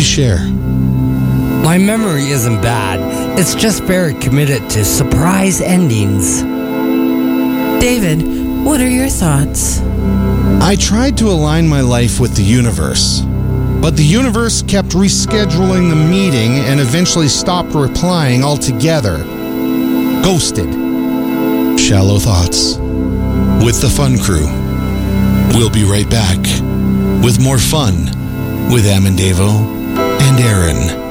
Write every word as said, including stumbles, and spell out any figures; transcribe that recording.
Please share. My memory isn't bad. It's just very committed to surprise endings. David, what are your thoughts? I tried to align my life with the universe, but the universe kept rescheduling the meeting and eventually stopped replying altogether. Ghosted. Shallow thoughts. With the Fun Crew. We'll be right back with more fun with Amendevo and Aaron.